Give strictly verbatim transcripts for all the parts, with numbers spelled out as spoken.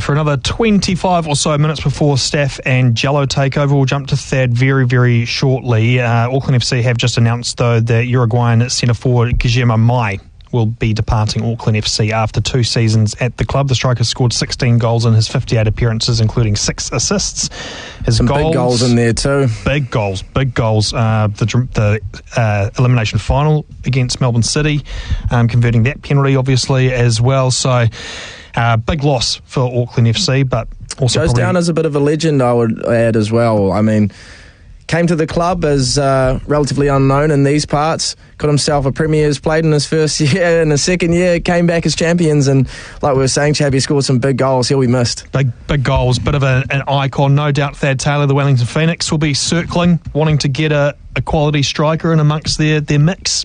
for another twenty-five or so minutes before Staff and Jello take over. We'll jump to Thad very, very shortly. Uh, Auckland F C have just announced, though, that Uruguayan centre forward Guillermo Mai will be departing Auckland F C after two seasons at the club. The striker scored sixteen goals in his fifty-eight appearances, including six assists. His Some goals, big goals in there too. Big goals, big goals. Uh, the the uh, elimination final against Melbourne City, um, converting that penalty, obviously, as well. So, uh, big loss for Auckland F C, but also goes probably down as a bit of a legend, I would add as well. I mean, came to the club as uh, relatively unknown in these parts, got himself a Premier's, played in his first year, in his second year, came back as champions, and like we were saying, Chappie scored some big goals. He'll be missed. Big, big goals, bit of a, an icon. No doubt Thad Taylor, the Wellington Phoenix, will be circling, wanting to get a, a quality striker in amongst their, their mix.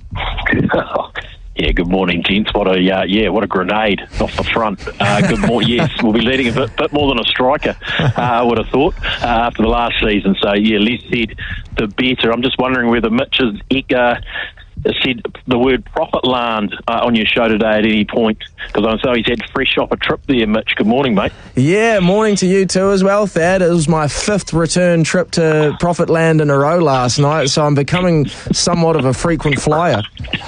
Yeah, good morning, gents. What a uh, yeah, what a grenade off the front. Uh, good morning. Yes, we'll be leading a bit, bit more than a striker. Uh, I would have thought uh, after the last season. So yeah, less said, the better. I'm just wondering whether Mitch has uh, said the word profit land uh, on your show today at any point, because I know he's had fresh off a trip there. Mitch, good morning, mate. Yeah, morning to you too as well, Thad. It was my fifth return trip to Profit Land in a row last night, so I'm becoming somewhat of a frequent flyer.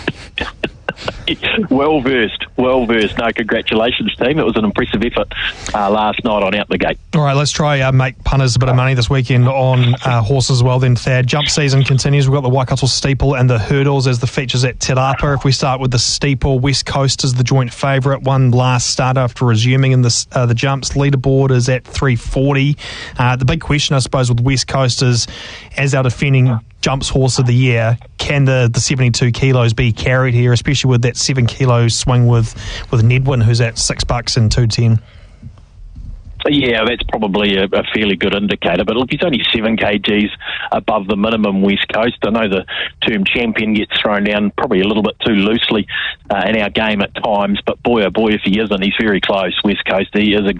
well versed, well versed. No, congratulations, team. It was an impressive effort uh, last night on Out the Gate. All right, let's try uh, make punters a bit of money this weekend on uh, horses as well. Then Thad, jump season continues. We've got the Waikato Steeple and the Hurdles as the features at Te Rapa. If we start with the Steeple, West Coast is the joint favourite. One last start after resuming in the uh, the jumps. Leaderboard is at three forty. Uh, the big question, I suppose, with West Coast is, as our defending jumps horse of the year, can the, the seventy-two kilos be carried here, especially with that seven kilo swing with, with Nedwin, who's at six bucks and two ten? Yeah, that's probably a, a fairly good indicator. But look, he's only seven kgs above the minimum West Coast. I know the term champion gets thrown down probably a little bit too loosely uh, in our game at times. But boy, oh boy, if he isn't, he's very close, West Coast. He is a